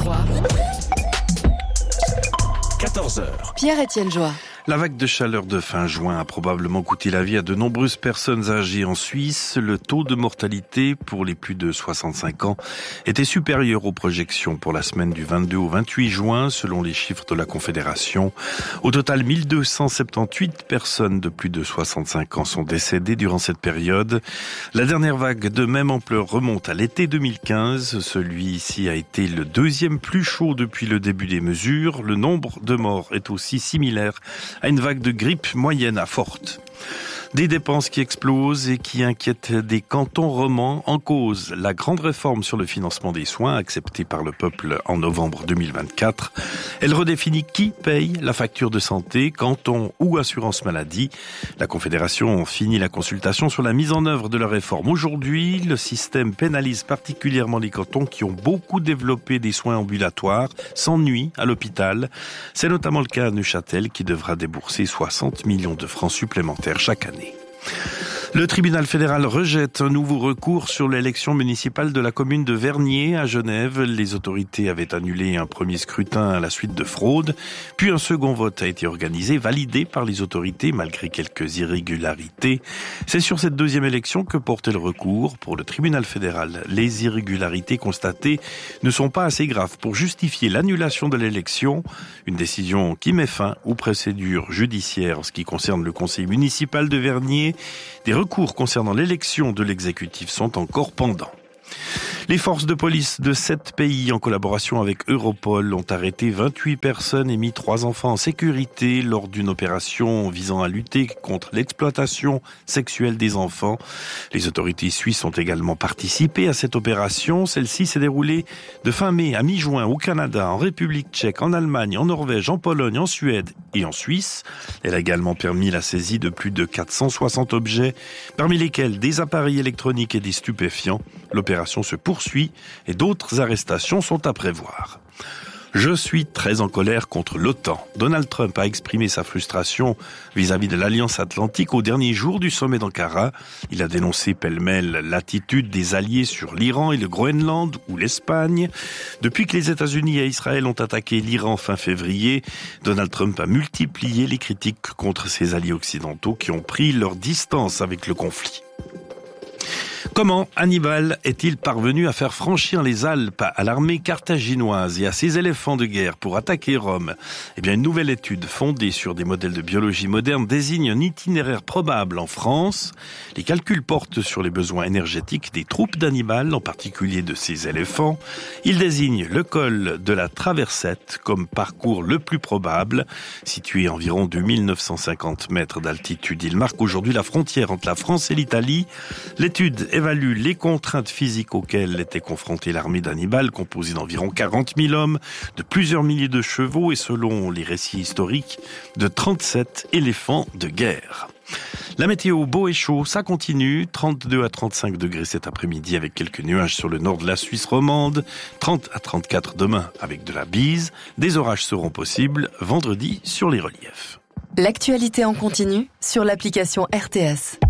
France 3. 14h. Pierre-Étienne Joie. La vague de chaleur de fin juin a probablement coûté la vie à de nombreuses personnes âgées en Suisse. Le taux de mortalité pour les plus de 65 ans était supérieur aux projections pour la semaine du 22 au 28 juin, selon les chiffres de la Confédération. Au total, 1278 personnes de plus de 65 ans sont décédées durant cette période. La dernière vague de même ampleur remonte à l'été 2015. Celui-ci a été le deuxième plus chaud depuis le début des mesures. Le nombre de morts est aussi similaire à une vague de grippe moyenne à forte. Des dépenses qui explosent et qui inquiètent des cantons romans. En cause, la grande réforme sur le financement des soins acceptée par le peuple en novembre 2024. Elle redéfinit qui paye la facture de santé, canton ou assurance maladie. La Confédération finit la consultation sur la mise en œuvre de la réforme. Aujourd'hui, le système pénalise particulièrement les cantons qui ont beaucoup développé des soins ambulatoires sans nuit à l'hôpital. C'est notamment le cas à Neuchâtel qui devra débourser 60 millions de francs supplémentaires chaque année. Le tribunal fédéral rejette un nouveau recours sur l'élection municipale de la commune de Vernier à Genève. Les autorités avaient annulé un premier scrutin à la suite de fraude, puis un second vote a été organisé, validé par les autorités malgré quelques irrégularités. C'est sur cette deuxième élection que portait le recours. Pour le tribunal fédéral, les irrégularités constatées ne sont pas assez graves pour justifier l'annulation de l'élection. Une décision qui met fin aux procédures judiciaires en ce qui concerne le conseil municipal de Vernier. Des recours concernant l'élection de l'exécutif sont encore pendants. Les forces de police de 7 pays en collaboration avec Europol ont arrêté 28 personnes et mis 3 enfants en sécurité lors d'une opération visant à lutter contre l'exploitation sexuelle des enfants. Les autorités suisses ont également participé à cette opération. Celle-ci s'est déroulée de fin mai à mi-juin au Canada, en République tchèque, en Allemagne, en Norvège, en Pologne, en Suède et en Suisse. Elle a également permis la saisie de plus de 460 objets, parmi lesquels des appareils électroniques et des stupéfiants. L'opération se poursuit et d'autres arrestations sont à prévoir. Je suis très en colère contre l'OTAN. Donald Trump a exprimé sa frustration vis-à-vis de l'Alliance Atlantique au dernier jour du sommet d'Ankara. Il a dénoncé pêle-mêle l'attitude des alliés sur l'Iran et le Groenland ou l'Espagne. Depuis que les États-Unis et Israël ont attaqué l'Iran fin février, Donald Trump a multiplié les critiques contre ses alliés occidentaux qui ont pris leur distance avec le conflit. Comment Hannibal est-il parvenu à faire franchir les Alpes à l'armée carthaginoise et à ses éléphants de guerre pour attaquer Rome ? Eh bien, une nouvelle étude fondée sur des modèles de biologie moderne désigne un itinéraire probable en France. Les calculs portent sur les besoins énergétiques des troupes d'Hannibal, en particulier de ses éléphants. Ils désignent le col de la Traversette comme parcours le plus probable. Situé à environ 2950 mètres d'altitude, il marque aujourd'hui la frontière entre la France et l'Italie. L'étude évalue les contraintes physiques auxquelles était confrontée l'armée d'Hannibal, composée d'environ 40 000 hommes, de plusieurs milliers de chevaux et, selon les récits historiques, de 37 éléphants de guerre. La météo, beau et chaud, ça continue. 32 à 35 degrés cet après-midi avec quelques nuages sur le nord de la Suisse romande. 30 à 34 demain avec de la bise. Des orages seront possibles vendredi sur les reliefs. L'actualité en continu sur l'application RTS.